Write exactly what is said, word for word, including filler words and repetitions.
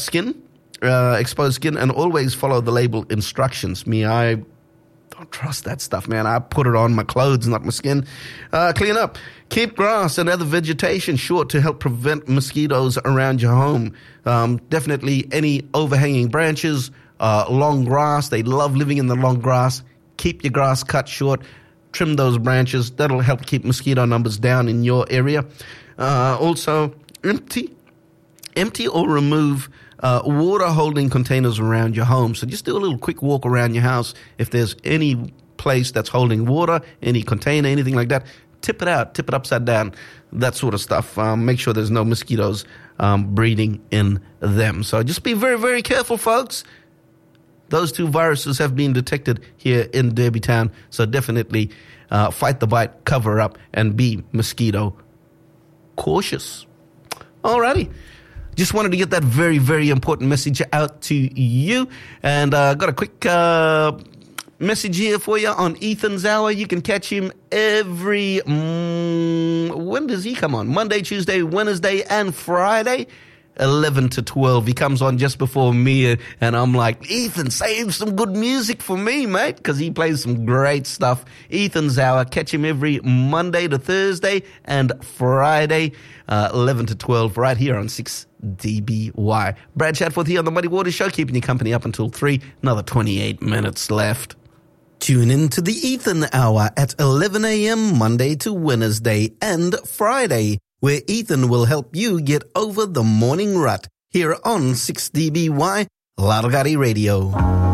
skin, uh, exposed skin, and always follow the label instructions. Me, I don't trust that stuff, man. I put it on my clothes, not my skin. Uh, clean up. Keep grass and other vegetation short to help prevent mosquitoes around your home. Um, definitely any overhanging branches, uh, long grass. They love living in the long grass. Keep your grass cut short. Trim those branches. That'll help keep mosquito numbers down in your area. Uh, also, empty, empty or remove uh, water-holding containers around your home. So just do a little quick walk around your house. If there's any place that's holding water, any container, anything like that, tip it out, tip it upside down, that sort of stuff. Um, make sure there's no mosquitoes um, breeding in them. So just be very, very careful, folks. Those two viruses have been detected here in Derby Town, so definitely uh, fight the bite, cover up, and be mosquito cautious. Alrighty. Just wanted to get that very, very important message out to you. And uh, got a quick uh, message here for you on Ethan's Hour. You can catch him every, um, when does he come on? Monday, Tuesday, Wednesday, and Friday. eleven to twelve. He comes on just before me, and I'm like, Ethan, save some good music for me, mate, because he plays some great stuff. Ethan's Hour. Catch him every Monday to Thursday and Friday, uh, eleven to twelve, right here on six D B Y. Brad Chatforth here on the Muddy Waters Show, keeping you company up until three. Another twenty-eight minutes left. Tune in to the Ethan Hour at eleven a.m. Monday to Wednesday and Friday, where Ethan will help you get over the morning rut here on six D B Y Largari Radio.